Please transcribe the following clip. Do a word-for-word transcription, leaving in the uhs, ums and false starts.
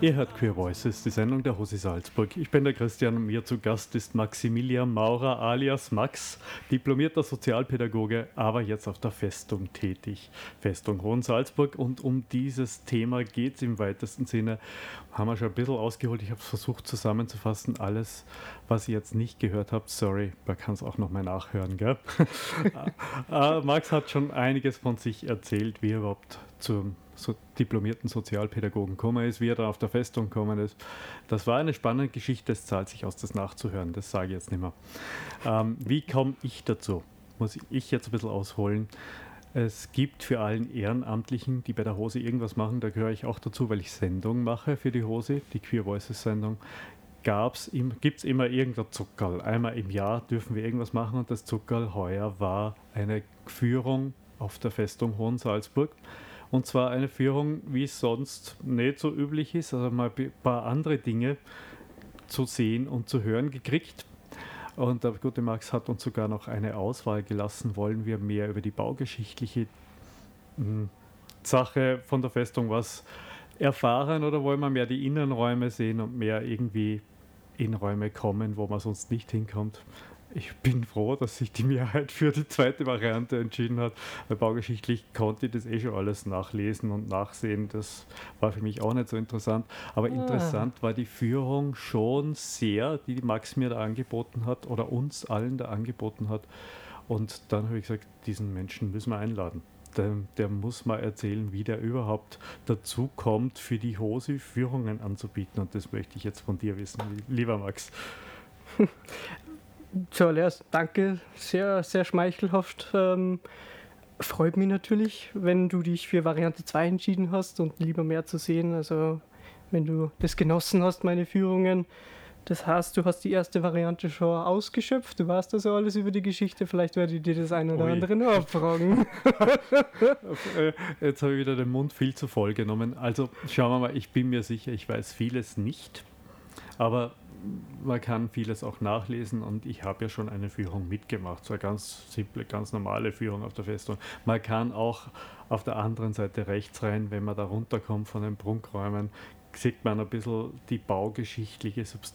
Ihr hört Queer Voices, die Sendung der Hosi Salzburg. Ich bin der Christian und mir zu Gast ist Maximilian Maurer alias Max, diplomierter Sozialpädagoge, aber jetzt auf der Festung tätig. Festung Hohen Salzburg, und um dieses Thema geht es im weitesten Sinne. Haben wir schon ein bisschen ausgeholt, ich habe es versucht zusammenzufassen. Alles, was ihr jetzt nicht gehört habt, sorry, man kann es auch noch mal nachhören, gell? Max hat schon einiges von sich erzählt, wie er überhaupt zum so diplomierten Sozialpädagogen gekommen ist, wie er dann auf der Festung gekommen ist. Das war eine spannende Geschichte, es zahlt sich aus, das nachzuhören, das sage ich jetzt nicht mehr. Ähm, wie komme ich dazu? Muss ich jetzt ein bisschen ausholen. Es gibt für allen Ehrenamtlichen, die bei der Hosi irgendwas machen, da gehöre ich auch dazu, weil ich Sendungen mache für die Hosi, die Queer Voices Sendung, gibt es immer irgendein Zuckerl. Einmal im Jahr dürfen wir irgendwas machen, und das Zuckerl heuer war eine Führung auf der Festung Hohen Salzburg. Und zwar eine Führung, wie es sonst nicht so üblich ist, also mal ein paar andere Dinge zu sehen und zu hören gekriegt. Und der gute Max hat uns sogar noch eine Auswahl gelassen. Wollen wir mehr über die baugeschichtliche mh, Sache von der Festung was erfahren, oder wollen wir mehr die Innenräume sehen und mehr irgendwie in Räume kommen, wo man sonst nicht hinkommt? Ich bin froh, dass sich die Mehrheit für die zweite Variante entschieden hat, weil baugeschichtlich konnte ich das eh schon alles nachlesen und nachsehen. Das war für mich auch nicht so interessant. Aber ah. interessant war die Führung schon sehr, die Max mir da angeboten hat oder uns allen da angeboten hat. Und dann habe ich gesagt, diesen Menschen müssen wir einladen. Der, der muss mal erzählen, wie der überhaupt dazu kommt, für die Hosi Führungen anzubieten. Und das möchte ich jetzt von dir wissen, lieber Max. Zuallererst danke, sehr, sehr schmeichelhaft. Ähm, freut mich natürlich, wenn du dich für Variante zwei entschieden hast und lieber mehr zu sehen. Also wenn du das genossen hast, meine Führungen. Das heißt, du hast die erste Variante schon ausgeschöpft. Du weißt also alles über die Geschichte. Vielleicht werde ich dir das eine oder Ui. andere noch abfragen. Jetzt habe ich wieder den Mund viel zu voll genommen. Also schauen wir mal, ich bin mir sicher, ich weiß vieles nicht. Aber man kann vieles auch nachlesen, und ich habe ja schon eine Führung mitgemacht, so eine ganz simple, ganz normale Führung auf der Festung. Man kann auch auf der anderen Seite rechts rein, wenn man da runterkommt von den Prunkräumen, sieht man ein bisschen die baugeschichtliche Substanz